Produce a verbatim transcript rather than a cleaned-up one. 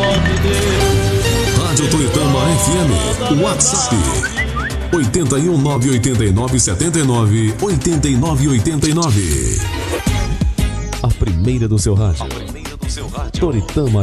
Rádio Toritama F M, WhatsApp oito um nove oito nove sete nove oito nove oito nove. A primeira do seu rádio. A primeira do seu rádio. Toritama